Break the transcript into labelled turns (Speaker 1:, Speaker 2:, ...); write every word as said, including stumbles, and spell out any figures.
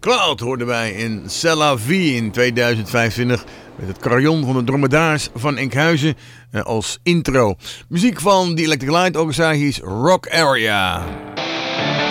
Speaker 1: Cloud hoorden wij in C'est la Vie in tweeduizend vijfentwintig met het carillon van de dromedaars van Enkhuizen eh, als intro. Muziek van The Electric Light Organisatie Rock Area.